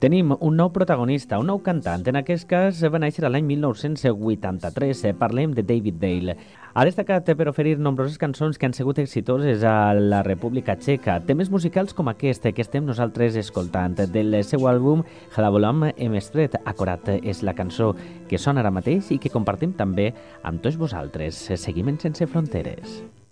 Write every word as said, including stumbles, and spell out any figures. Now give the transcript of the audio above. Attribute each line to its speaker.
Speaker 1: Tenim un nou protagonista, un nou cantant. En aquest cas va néixer l'any mil nou-cents vuitanta-tres. Parlem de David Dale. Ha destacat per oferir nombroses cançons que han sigut exitoses a la República Txeca. Temes musicals com aquest que estem nosaltres escoltant. Del seu àlbum Hlavolom Emestret. Acorat és la cançó que sona ara mateix i que compartim també amb tots vosaltres. Seguim en Sense Fronteres.